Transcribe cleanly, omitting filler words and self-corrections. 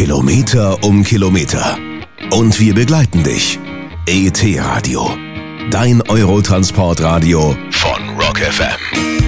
Kilometer um Kilometer. Und wir begleiten dich. ET Radio. Dein Eurotransportradio von Rock FM.